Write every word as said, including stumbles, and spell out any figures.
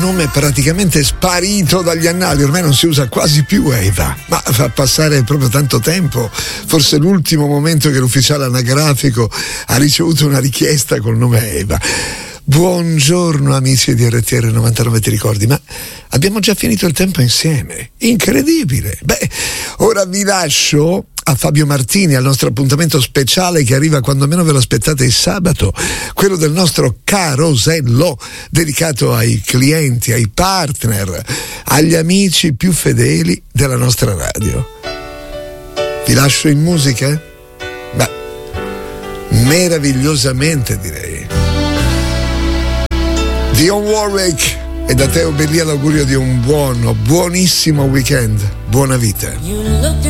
nome praticamente sparito dagli annali, ormai non si usa quasi più Eva, ma fa passare proprio tanto tempo, forse l'ultimo momento che l'ufficiale anagrafico ha ricevuto una richiesta col nome Eva. Buongiorno amici di R T R novantanove, ti ricordi? Ma abbiamo già finito il tempo insieme, incredibile. Beh, ora vi lascio a Fabio Martini, al nostro appuntamento speciale che arriva quando meno ve lo aspettate il sabato, quello del nostro carosello dedicato ai clienti, ai partner, agli amici più fedeli della nostra radio. Vi lascio in musica? Beh, meravigliosamente direi. Dion Warwick e da Teo Bellia l'augurio di un buono, buonissimo weekend. Buona vita.